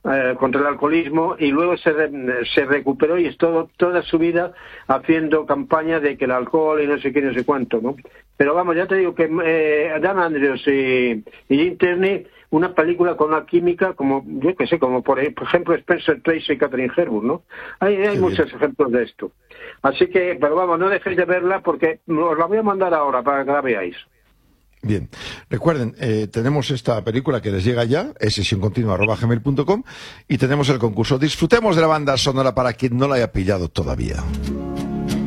contra el alcoholismo, y luego se recuperó y estuvo toda su vida haciendo campaña de que el alcohol y no sé qué, no sé cuánto, ¿no? Pero vamos, ya te digo que Dan Andrews y Jim Tierney, una película con una química como, yo qué sé, como por ejemplo Spencer Tracy y Katharine Hepburn, ¿no? Hay muchos ejemplos de esto. Así que, pero vamos, no dejéis de verla porque os la voy a mandar ahora para que la veáis. Bien, recuerden, tenemos esta película que les llega ya, sesioncontinua@gmail.com, y tenemos el concurso. Disfrutemos de la banda sonora para quien no la haya pillado todavía.